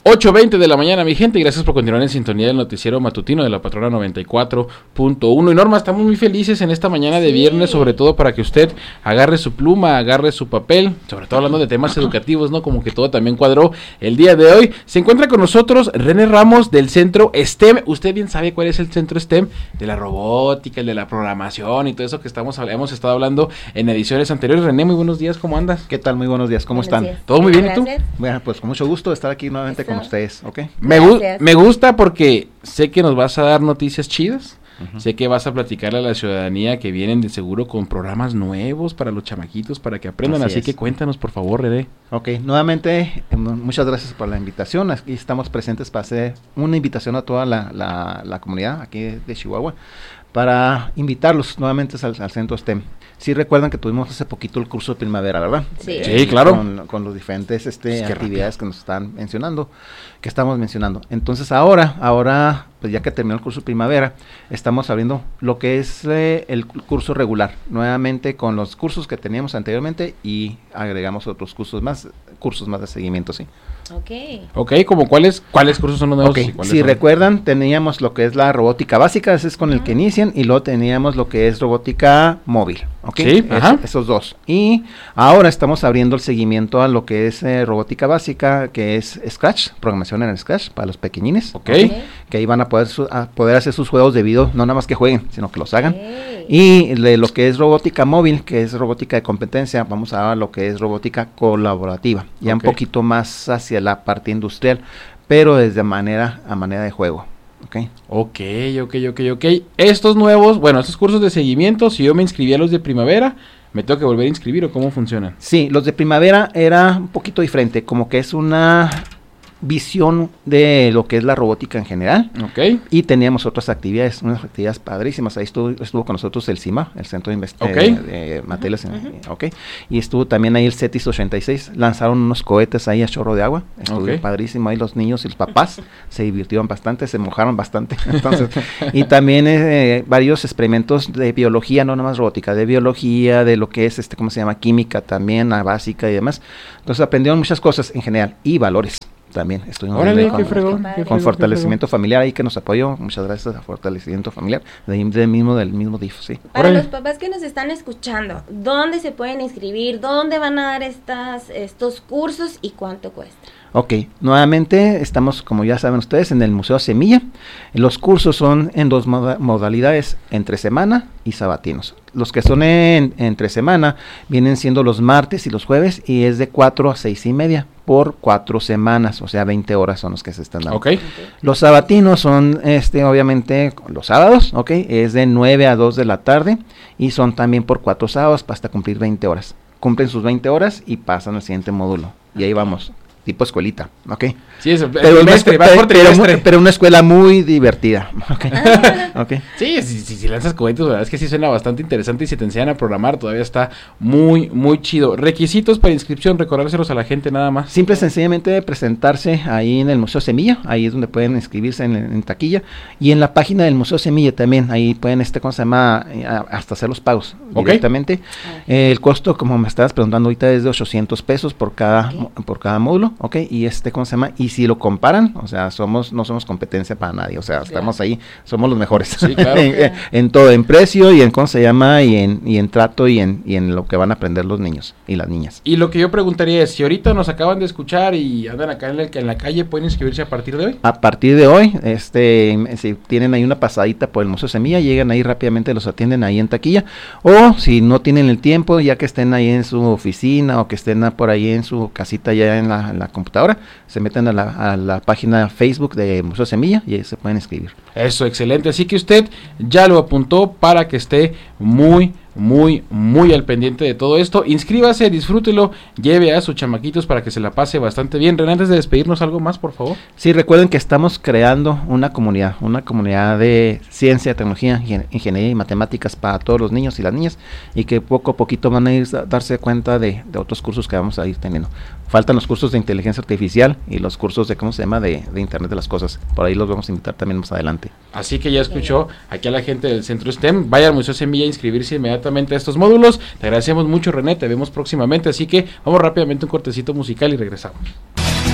8:20 de la mañana, mi gente, y gracias por continuar en sintonía del noticiero matutino de la Patrona 94.1. Y Norma, estamos muy felices en esta mañana de viernes, sobre todo para que usted agarre su pluma, agarre su papel, sobre todo hablando de temas educativos, ¿no? Como que todo también cuadró el día de hoy. Se encuentra con nosotros René Ramos del Centro STEM. Usted bien sabe cuál es el Centro STEM, de la robótica, el de la programación y todo eso que hemos estado hablando en ediciones anteriores. René, muy buenos días, ¿cómo andas? ¿Qué tal? Muy buenos días, ¿cómo están? ¿Todo muy bien? ¿Y tú? Bueno, pues con mucho gusto estar aquí nuevamente con ustedes, ¿ok? Me gusta porque sé que nos vas a dar noticias chidas. Sé que vas a platicarle a la ciudadanía que vienen de seguro con programas nuevos para los chamaquitos, para que aprendan, así que cuéntanos por favor, René. Ok, nuevamente, muchas gracias por la invitación. Aquí estamos presentes para hacer una invitación a toda la comunidad aquí de Chihuahua, para invitarlos nuevamente al Centro STEM. Sí recuerdan que tuvimos hace poquito el curso de primavera, ¿verdad? Sí, claro. Con los diferentes actividades que nos están mencionando, que estamos mencionando. Entonces ahora, pues ya que terminó el curso de primavera, estamos abriendo lo que es el curso regular, nuevamente con los cursos que teníamos anteriormente y agregamos otros cursos más de seguimiento, sí. Ok, ¿como cuáles cursos son los nuevos? Okay. Si recuerdan, teníamos lo que es la robótica básica, ese es con el que inician, y luego teníamos lo que es robótica móvil, ¿ok? Sí, esos dos. Y ahora estamos abriendo el seguimiento a lo que es robótica básica, que es Scratch, programación en Scratch, para los pequeñines, okay. Que ahí van a poder hacer sus juegos de video, no nada más que jueguen, sino que los hagan. Y lo que es robótica móvil, que es robótica de competencia, vamos a ver lo que es robótica colaborativa, ya un poquito más hacia la parte industrial, pero desde manera de juego. Ok. Estos nuevos, estos cursos de seguimiento, si yo me inscribí a los de primavera, ¿me tengo que volver a inscribir o cómo funcionan? Sí, los de primavera era un poquito diferente, como que es una visión de lo que es la robótica en general. Ok. Y teníamos otras actividades, unas actividades padrísimas. Ahí estuvo con nosotros el CIMA, el Centro de Investigación de Materiales. Y estuvo también ahí el CETIS 86. Lanzaron unos cohetes ahí a chorro de agua. Estuvo padrísimo. Ahí los niños y los papás se divirtieron bastante, se mojaron bastante. Entonces, y también varios experimentos de biología, no nada más robótica, de biología, de lo que es ¿cómo se llama? Química también, la básica y demás. Entonces aprendieron muchas cosas en general y valores. También estuvimos con fortalecimiento familiar ahí que nos apoyó. Muchas gracias a Fortalecimiento Familiar del mismo DIF, sí. Para los papás que nos están escuchando, ¿dónde se pueden inscribir? ¿Dónde van a dar estos cursos y cuánto cuesta? Ok, nuevamente estamos, como ya saben ustedes, en el Museo Semilla. Los cursos son en dos modalidades, entre semana y sabatinos. Los que son entre semana vienen siendo los martes y los jueves y es de 4 a 6:30 por 4 semanas, o sea 20 horas son los que se están dando. Okay. Los sabatinos son obviamente los sábados, es de 9 a 2 de la tarde y son también por 4 sábados hasta cumplir 20 horas. Cumplen sus 20 horas y pasan al siguiente módulo y ahí vamos. Tipo escuelita, ¿ok? Sí, eso, pero una escuela muy divertida, okay. Sí, si lanzas cohetes, la verdad es que sí suena bastante interesante y si te enseñan a programar todavía está muy, muy chido. Requisitos para inscripción, recordárselos a la gente nada más. Simple y sencillamente presentarse ahí en el Museo Semilla, ahí es donde pueden inscribirse en taquilla, y en la página del Museo Semilla también, ahí pueden, ¿cómo se llama? Hasta hacer los pagos directamente. El costo, como me estabas preguntando ahorita, es de $800 por cada módulo. Y ¿cómo se llama? Y si lo comparan, o sea, no somos competencia para nadie, o sea, estamos ahí, somos los mejores. Sí, claro. en todo, en precio y en ¿cómo se llama? Y en trato y en lo que van a aprender los niños y las niñas. Y lo que yo preguntaría es, si ahorita nos acaban de escuchar y andan acá en la calle, ¿pueden inscribirse a partir de hoy? A partir de hoy, si tienen ahí una pasadita por el Museo Semilla, llegan ahí rápidamente, los atienden ahí en taquilla, o si no tienen el tiempo, ya que estén ahí en su oficina o que estén por ahí en su casita ya en la computadora, se meten a la página Facebook de Museo Semilla y ahí se pueden inscribir. Eso, excelente. Así que usted ya lo apuntó para que esté muy al pendiente de todo esto. Inscríbase, disfrútelo, lleve a sus chamaquitos para que se la pase bastante bien. René, antes de despedirnos, ¿algo más, por favor? Sí, recuerden que estamos creando una comunidad de ciencia, tecnología, ingeniería y matemáticas para todos los niños y las niñas, y que poco a poquito van a ir a darse cuenta de otros cursos que vamos a ir teniendo. Faltan los cursos de inteligencia artificial y los cursos de, ¿cómo se llama?, de Internet de las Cosas. Por ahí los vamos a invitar también más adelante. Así que ya escuchó aquí a la gente del Centro STEM. Vaya al Museo Semilla a inscribirse inmediatamente a estos módulos. Te agradecemos mucho, René. Te vemos próximamente. Así que vamos rápidamente a un cortecito musical y regresamos.